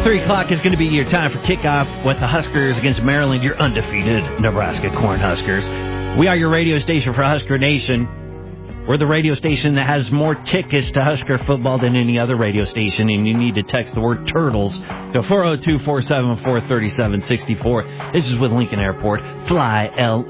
3 o'clock is going to be your time for kickoff with the Huskers against Maryland, your undefeated Nebraska Cornhuskers. We are your radio station for Husker Nation. We're the radio station that has more tickets to Husker football than any other radio station, and you need to text the word Turtles to 402-474-3764. This is with Lincoln Airport. Fly,